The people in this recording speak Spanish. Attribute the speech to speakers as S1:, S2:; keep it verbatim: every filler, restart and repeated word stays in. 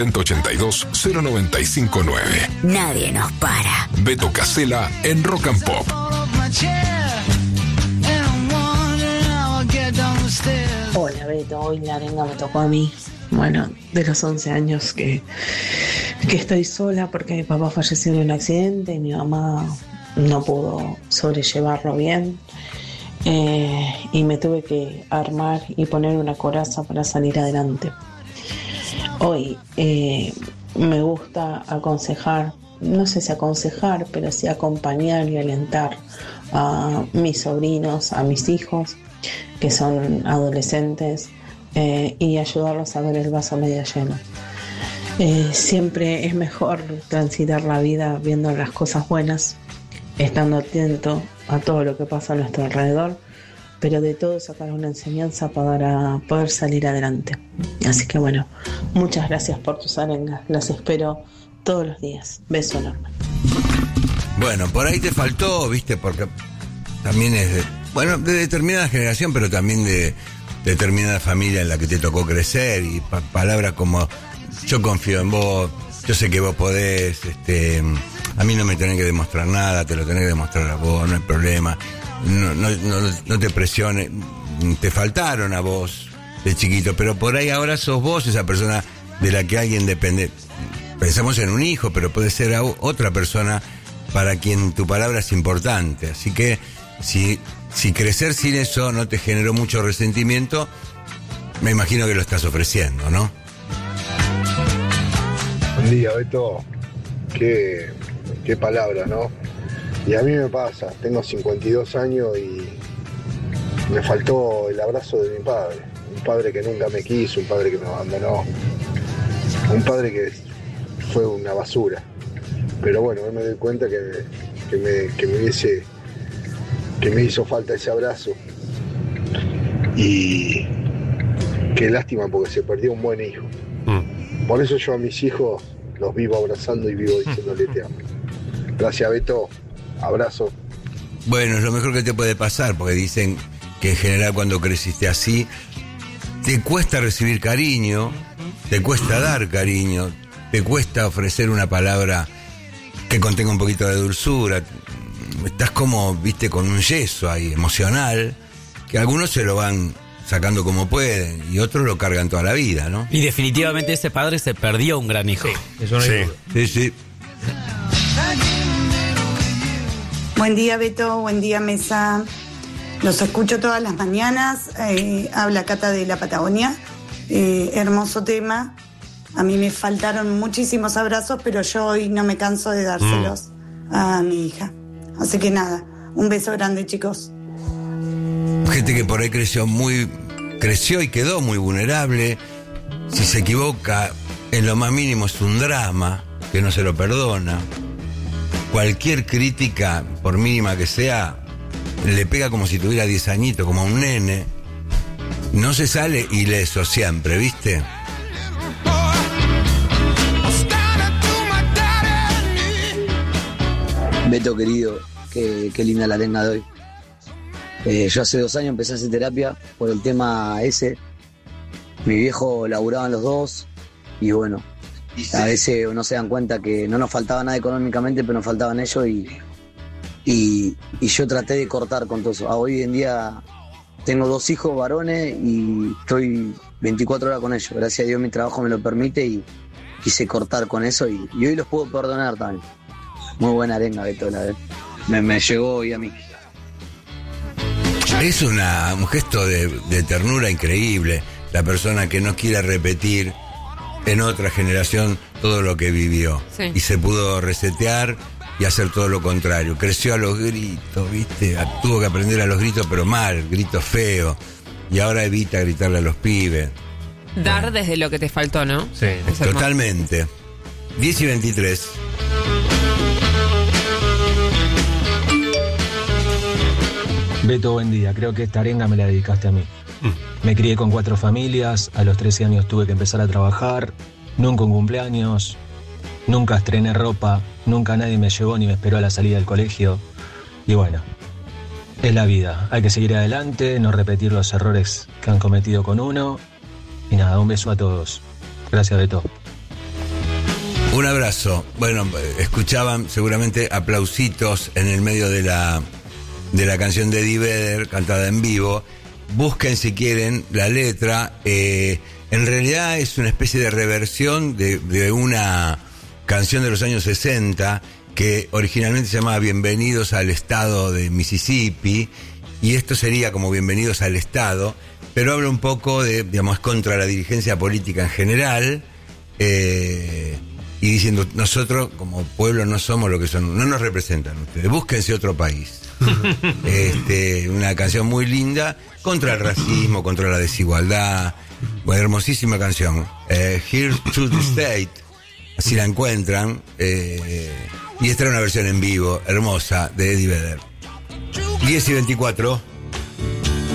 S1: ciento ochenta y dos, cero noventa y cinco nueve.
S2: Nadie nos para.
S1: Beto Casella en Rock and Pop.
S3: Hola Beto, hoy la arenga me tocó a mí. Bueno, de los once años que, que estoy sola porque mi papá falleció en un accidente y mi mamá no pudo sobrellevarlo bien. Eh, y me tuve que armar y poner una coraza para salir adelante. Hoy eh, me gusta aconsejar, no sé si aconsejar, pero sí acompañar y alentar a mis sobrinos, a mis hijos, que son adolescentes, eh, y ayudarlos a ver el vaso medio lleno. Eh, siempre es mejor transitar la vida viendo las cosas buenas, estando atento a todo lo que pasa a nuestro alrededor, pero de todo sacar una enseñanza para poder salir adelante. Así que bueno, muchas gracias por tus arengas, las espero todos los días. Beso enorme.
S4: Bueno, por ahí te faltó, viste, porque también es de, bueno, de determinada generación, pero también de, de determinada familia en la que te tocó crecer, y pa- palabras como yo confío en vos, yo sé que vos podés, este, a mí no me tenés que demostrar nada, te lo tenés que demostrar a vos, no hay problema. No, no, no, no te presiones, te faltaron a vos de chiquito, pero por ahí ahora sos vos esa persona de la que alguien depende. Pensamos en un hijo, pero puede ser a otra persona para quien tu palabra es importante. Así que si, si crecer sin eso no te generó mucho resentimiento, me imagino que lo estás ofreciendo, ¿no?
S5: Buen día, Beto. Qué, qué palabra, ¿no? Y a mí me pasa, tengo cincuenta y dos años y me faltó el abrazo de mi padre. Un padre que nunca me quiso, un padre que me abandonó, un padre que fue una basura. Pero bueno, hoy me doy cuenta que, que, me, que, me hubiese, que me hizo falta ese abrazo. Y qué lástima porque se perdió un buen hijo. Mm. Por eso yo a mis hijos los vivo abrazando y vivo diciéndole te amo. Gracias, Beto. Abrazo.
S4: Bueno, es lo mejor que te puede pasar, porque dicen que en general cuando creciste así, te cuesta recibir cariño, te cuesta dar cariño, te cuesta ofrecer una palabra que contenga un poquito de dulzura. Estás como, viste, con un yeso ahí, emocional, que algunos se lo van sacando como pueden y otros lo cargan toda la vida, ¿no?
S6: Y definitivamente ese padre se perdió un gran hijo.
S7: Sí, eso no hay
S4: Sí,
S7: duda.
S4: sí, sí.
S8: Buen día, Beto, buen día, mesa. Los escucho todas las mañanas. Eh, habla Cata de la Patagonia. Eh, hermoso tema. A mí me faltaron muchísimos abrazos, pero yo hoy no me canso de dárselos mm. a mi hija. Así que nada, un beso grande, chicos.
S4: Gente que por ahí creció muy, creció y quedó muy vulnerable. Si se equivoca, en lo más mínimo es un drama que no se lo perdona. Cualquier crítica, por mínima que sea, le pega como si tuviera diez añitos, como a un nene. No se sale ileso siempre, ¿viste?
S9: Beto querido, qué, qué linda la arenga de hoy. Eh, yo hace dos años empecé a hacer terapia por el tema ese. Mi viejo laburaban los dos y bueno, a veces no se dan cuenta que no nos faltaba nada económicamente, pero nos faltaban ellos y, y, y yo traté de cortar con todo eso. A hoy en día tengo dos hijos varones y estoy veinticuatro horas con ellos. Gracias a Dios mi trabajo me lo permite y quise cortar con eso y, y hoy los puedo perdonar también. Muy buena arenga, Beto, la verdad. Me, me llegó hoy a mí.
S4: Es una, un gesto de, de ternura increíble. La persona que no quiere repetir en otra generación todo lo que vivió. Sí. Y se pudo resetear y hacer todo lo contrario. Creció a los gritos, ¿viste? Tuvo que aprender a los gritos, pero mal, gritos feos. Y ahora evita gritarle a los pibes.
S10: Dar bueno. Desde lo que te faltó, ¿no?
S4: Sí, totalmente. diez y veintitrés.
S11: Beto, buen día. Creo que esta arenga me la dedicaste a mí. Mm. Me crié con cuatro familias, a los trece años tuve que empezar a trabajar, nunca un cumpleaños, nunca estrené ropa, nunca nadie me llevó ni me esperó a la salida del colegio. Y bueno, es la vida. Hay que seguir adelante, no repetir los errores que han cometido con uno. Y nada, un beso a todos. Gracias, Beto.
S4: Un abrazo. Bueno, escuchaban seguramente aplausitos en el medio de la de la canción de Eddie Vedder, cantada en vivo. Busquen si quieren la letra. Eh, en realidad es una especie de reversión de, de una canción de los años sesenta que originalmente se llamaba Bienvenidos al Estado de Mississippi, y esto sería como Bienvenidos al Estado, pero habla un poco de, digamos, contra la dirigencia política en general, eh, y diciendo, nosotros como pueblo no somos lo que son, no nos representan ustedes, búsquense otro país. Este, una canción muy linda contra el racismo, contra la desigualdad. Una hermosísima canción. Eh, Here to the State, así la encuentran. Eh, y esta era una versión en vivo, hermosa, de Eddie Vedder. diez y veinticuatro.